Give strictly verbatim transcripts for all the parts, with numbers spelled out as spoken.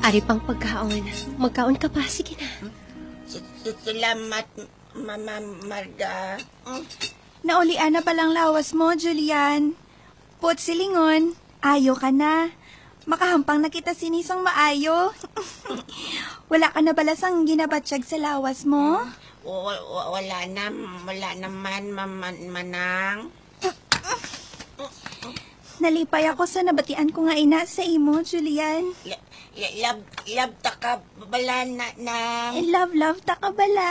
Ari pang pagkaon. Magkaon ka pa, sige na. Salamat, Mama Marga. Naulian na palang lawas mo, Julian. Put silingon, ayo ka na. Makahampang na kita sinisang maayo. Wala ka na balasang ginabatsyag sa lawas mo? Wala na, wala naman, Mama Manang. Nalipay ako sa nabatian ko nga ina sa imo, Julian. Love, love ta ka bala na, nang... Love, love ta ka bala.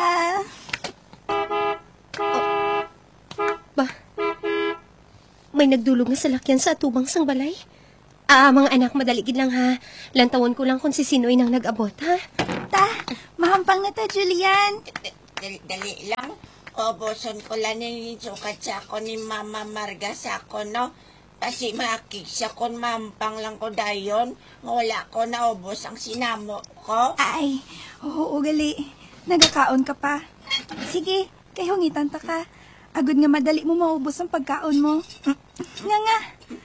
Oh. Ba? May nagdulog nga salakyan sa atubang sang balay? Ah, mga anak, madaligid lang ha. Lantawon ko lang kung si Sinoy nang nag-abot, ha? Ta, mahampang na ta, Julian. Dali, dali lang. Oboson ko lang yung sukat sa ako ni Mama Marga sa ako, no? Kasi makik siya kung mampang lang ko dayon. Wala ko naubos ang sinamo ko. Ay, oo, gali. Nagakaon ka pa. Sige, kay hungitan ta ka. Agad nga madali mo maubos ang pagkaon mo. Nga nga.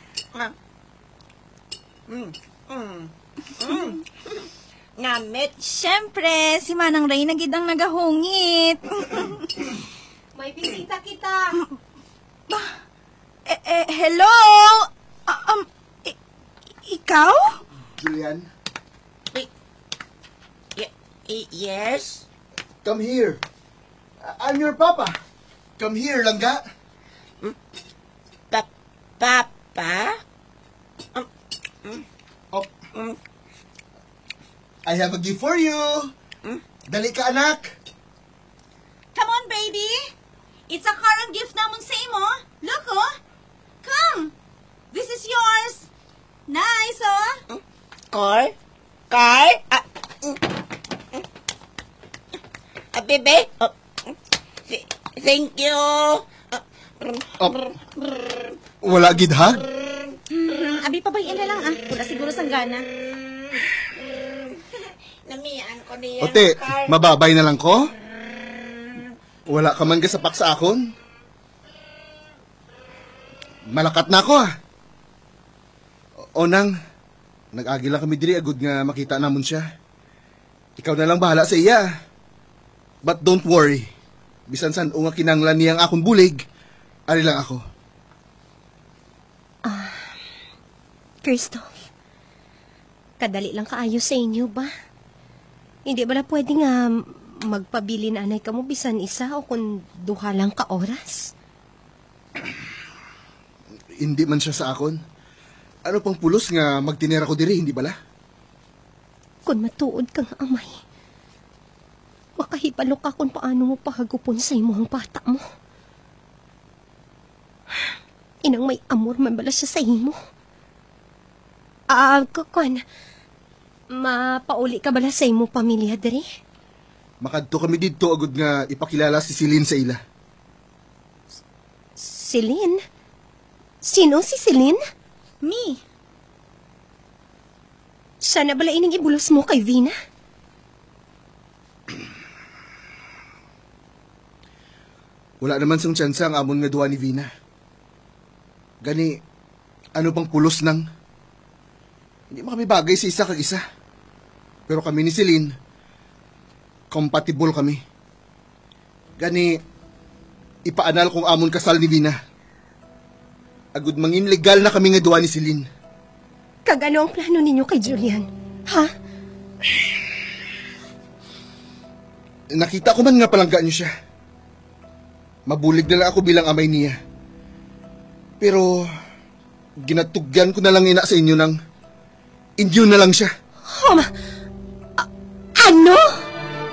Mm. Mm. Mm. Namit. Siyempre, si Manang Ray nagidang nagahungit. May bisita kita. Eh, eh, hello? Uh, um, i- ikaw? Julian? Y- y- y- yes? Come here. I- I'm your papa. Come here, langga. Pa- Papa? Um, mm. Oh. Mm. I have a gift for you. Mm. Dali ka, anak. Come on, baby. It's a karang gift namon sa imo. Look, oh. Come. This is yours. Nice, oh. Car? Car? Ah, mm, mm. Ah, bebe? Oh, th- thank you. Oh. Wala gid ha? Hmm, abi pa ba ina lang, ah. Wala siguro sang gana. Namian ko niya. Ote, mababay na lang ko? Wala ka man gasapak sa akon? Malakat na ako ah. O nang, nag-agi lang kami diri agud nga makita namon siya. Ikaw na lang bahala sa iya. But don't worry. Bisan san o nga kinanglan niyang akong bulig, ari lang ako. Ah, Christoph, kadali lang kaayo sa inyo ba? Hindi ba na pwede nga magpabili na anay ka mo bisan isa o kung duha lang ka oras? Hindi man siya sa akon. Ano pang pulos nga magtinera ko diri, hindi bala? Kung matuod kang amay, makahipalo ka kung paano mo pahagupon sa imo ang bata mo. Inang may amor man bala siya sa imo. Ah, kukuan, mapauli ka bala sa imo pamilya diri? Makadto kami dito agud nga ipakilala si Celine sa ila. Celine? Sino si Celine? Me. Sana bala ining ibulos mo kay Vina? Wala naman sang tsansa ang amon nga duwa ni Vina. Gani, ano bang pulos nang? Hindi mo kami bagay sa isa kag isa. Pero kami ni Celine, compatible kami. Gani, ipaanal kong amon kasal ni Vina. Agud mangin legal na kami nga duwa ni Celine. Kagano ang plano ninyo kay Julian? Ha? Nakita ko man nga palangga niyo siya. Mabulig na lang ako bilang amay niya. Pero, ginatugyan ko na lang ina sa inyo nang inyo na lang siya. Oh, ma- A- ano?